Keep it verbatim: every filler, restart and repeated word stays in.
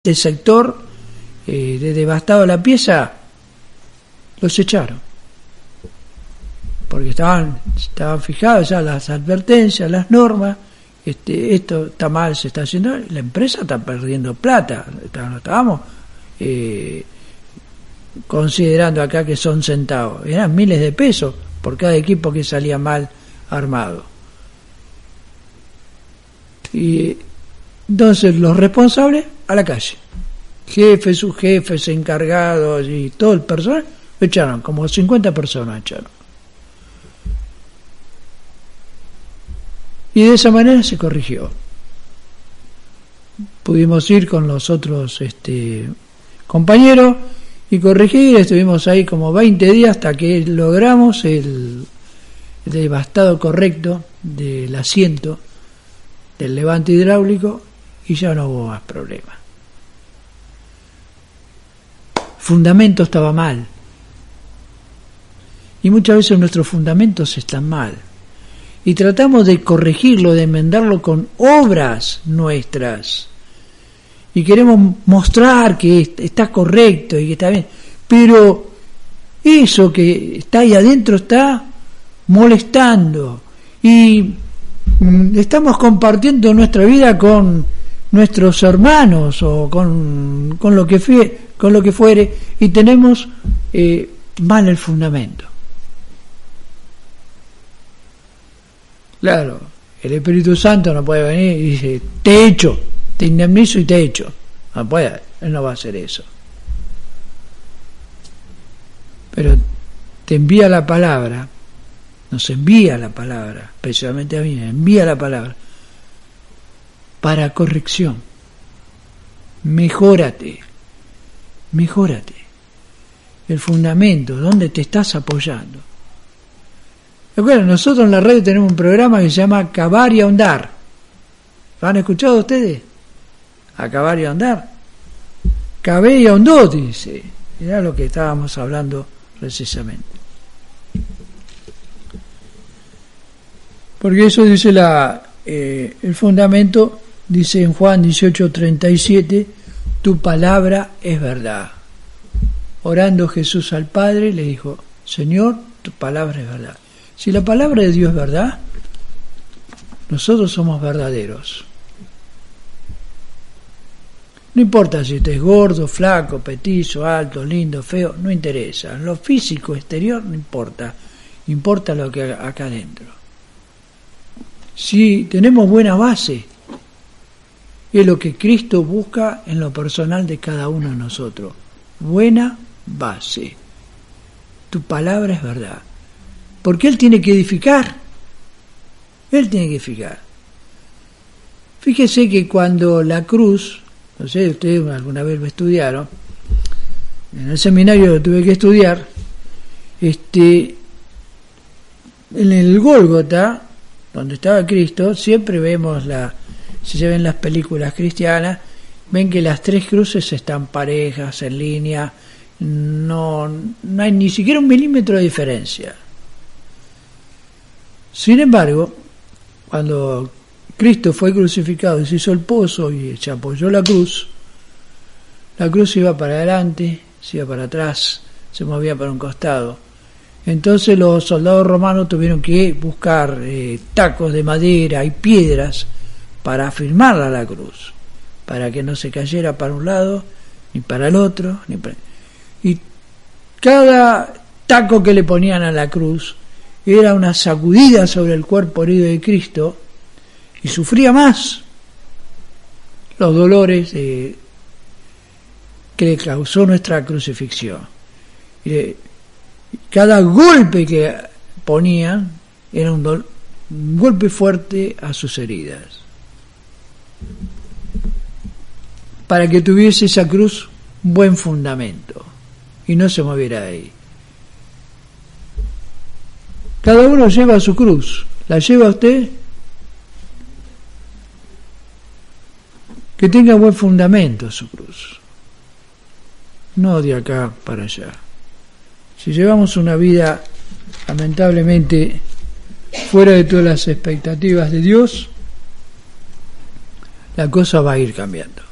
este sector eh, de devastado la pieza, los echaron. Porque estaban, estaban fijados ya las advertencias, las normas, este, esto está mal, se está haciendo, la empresa está perdiendo plata, no estábamos eh, considerando acá que son centavos, eran miles de pesos por cada equipo que salía mal armado. Y entonces los responsables a la calle, jefes, subjefes, encargados y todo el personal, lo echaron, como cincuenta personas echaron. Y de esa manera se corrigió. Pudimos ir con los otros este, compañeros y corregir, estuvimos ahí como veinte días hasta que logramos el, el devastado correcto del asiento del levante hidráulico y ya no hubo más problemas. Fundamento estaba mal. Y muchas veces nuestros fundamentos están mal. Y tratamos de corregirlo, de enmendarlo con obras nuestras. Y queremos mostrar que está correcto y que está bien. Pero eso que está ahí adentro está molestando. Y estamos compartiendo nuestra vida con nuestros hermanos o con, con, lo, que fue, con lo que fuere y tenemos eh, mal el fundamento. Claro, el Espíritu Santo no puede venir y dice, te echo, te indemnizo y te echo. No puede, él no va a hacer eso. Pero te envía la palabra, nos envía la palabra, especialmente a mí, me envía la palabra para corrección. Mejórate, mejórate. El fundamento, ¿dónde te estás apoyando? Recuerden, nosotros en la radio tenemos un programa que se llama Cavar y Ahondar. ¿Lo han escuchado ustedes? Acabar y ahondar. Cavé y ahondó, dice. Era lo que estábamos hablando precisamente. Porque eso dice la eh, el fundamento, dice en Juan dieciocho treinta y siete, tu palabra es verdad. Orando Jesús al Padre le dijo, Señor, tu palabra es verdad. Si la palabra de Dios es verdad, nosotros somos verdaderos. No importa si usted es gordo, flaco, petizo, alto, lindo, feo, no interesa. Lo físico exterior no importa, importa lo que acá adentro. Si tenemos buena base, es lo que Cristo busca en lo personal de cada uno de nosotros. Buena base. Tu palabra es verdad. Porque Él tiene que edificar. Él tiene que edificar. Fíjese que cuando la cruz, no sé, ustedes alguna vez lo estudiaron, en el seminario lo tuve que estudiar, este, en el Gólgota, donde estaba Cristo, siempre vemos, la, si se ven las películas cristianas, ven que las tres cruces están parejas, en línea, no, no hay ni siquiera un milímetro de diferencia. Sin embargo, cuando Cristo fue crucificado y se hizo el pozo y se apoyó la cruz, la cruz iba para adelante, se iba para atrás, se movía para un costado. Entonces los soldados romanos tuvieron que buscar eh, tacos de madera y piedras para afirmarla a la cruz, para que no se cayera para un lado, ni para el otro, ni para... y cada taco que le ponían a la cruz era una sacudida sobre el cuerpo herido de Cristo y sufría más los dolores eh, que le causó nuestra crucifixión. Y de, cada golpe que ponían era un, do, un golpe fuerte a sus heridas, para que tuviese esa cruz un buen fundamento y no se moviera de ahí. Cada uno lleva su cruz. ¿La lleva usted? Que tenga buen fundamento su cruz. No de acá para allá. Si llevamos una vida lamentablemente fuera de todas las expectativas de Dios, la cosa va a ir cambiando.